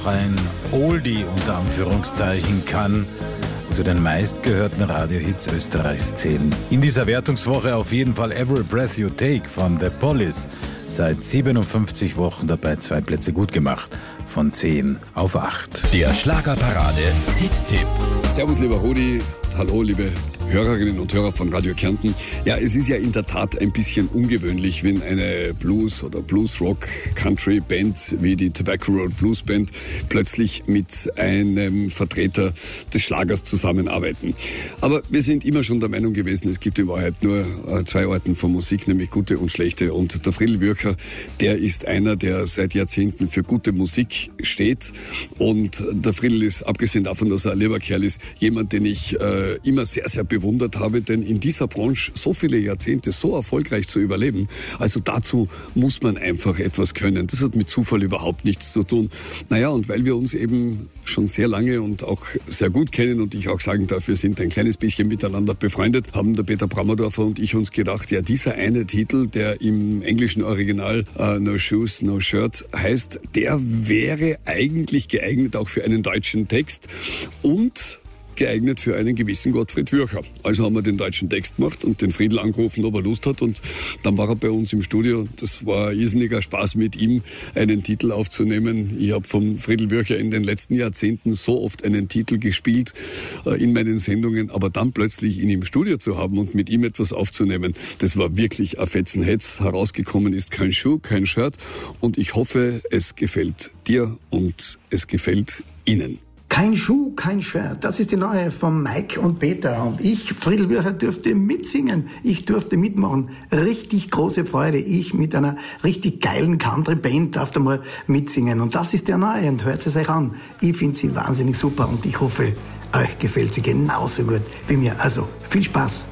auch ein Oldie unter Anführungszeichen kann zu den meistgehörten Radiohits Österreichs zählen. In dieser Wertungswoche auf jeden Fall Every Breath You Take von The Police. Seit 57 Wochen dabei 2 Plätze gut gemacht. Von 10 auf 8. Der Schlagerparade Hit-Tipp. Servus, lieber Rudi. Hallo, liebe Hörerinnen und Hörer von Radio Kärnten. Ja, es ist ja in der Tat ein bisschen ungewöhnlich, wenn eine Blues- oder Blues-Rock-Country-Band wie die Tobacco Road Blues Band plötzlich mit einem Vertreter des Schlagers zusammenarbeiten. Aber wir sind immer schon der Meinung gewesen, es gibt in Wahrheit nur 2 Arten von Musik, nämlich gute und schlechte. Und der Friedl Würcher, der ist einer, der seit Jahrzehnten für gute Musik steht. Und der Friedl ist, abgesehen davon, dass er ein lieber Kerl ist, jemand, den ich immer sehr, sehr bewundert habe, denn in dieser Branche so viele Jahrzehnte so erfolgreich zu überleben, also dazu muss man einfach etwas können. Das hat mit Zufall überhaupt nichts zu tun. Naja, und weil wir uns eben schon sehr lange und auch sehr gut kennen und ich auch sagen darf, wir sind ein kleines bisschen miteinander befreundet, haben der Peter Brammerdorfer und ich uns gedacht, ja, dieser eine Titel, der im englischen Original No Shoes, No Shirt heißt, der wäre eigentlich geeignet auch für einen deutschen Text und geeignet für einen gewissen Gottfried Würcher. Also haben wir den deutschen Text gemacht und den Friedl angerufen, ob er Lust hat, und dann war er bei uns im Studio. Das war ein irrsinniger Spaß, mit ihm einen Titel aufzunehmen. Ich habe vom Friedl Würcher in den letzten Jahrzehnten so oft einen Titel gespielt in meinen Sendungen, aber dann plötzlich ihn im Studio zu haben und mit ihm etwas aufzunehmen, das war wirklich ein Fetzenhetz. Herausgekommen ist kein Schuh, kein Shirt, und ich hoffe, es gefällt dir und es gefällt Ihnen. Kein Schuh, kein Shirt. Das ist die neue von Mike und Peter. Und ich, Friedl Würcher, durfte mitsingen. Ich durfte mitmachen. Richtig große Freude. Ich mit einer richtig geilen Country-Band darf da mal mitsingen. Und das ist der neue. Und hört es euch an. Ich finde sie wahnsinnig super. Und ich hoffe, euch gefällt sie genauso gut wie mir. Also, viel Spaß.